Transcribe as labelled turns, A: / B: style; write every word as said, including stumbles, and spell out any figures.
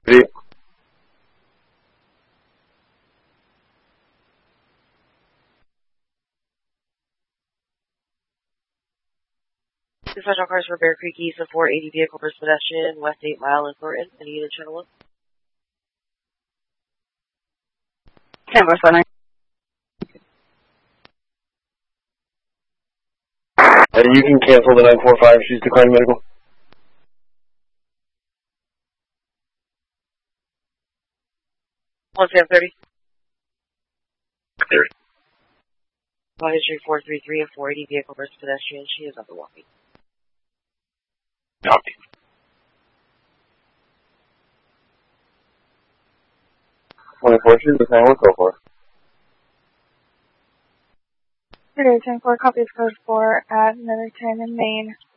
A: Ready?
B: Special cars for Bear Creek East, a four eighty vehicle versus pedestrian, West eight Mile in Thornton. Any unit channel one?
C: ten four seven.
A: And you can cancel the nine four five. She's declining medical.
B: one seven thirty.
A: thirty.
B: Call history four three three, a four eighty vehicle versus pedestrian. She is under walking.
A: Copy. twenty-four, she's declining. Let's go for it.
C: Good day, ten four, copies code four at another ten in Maine.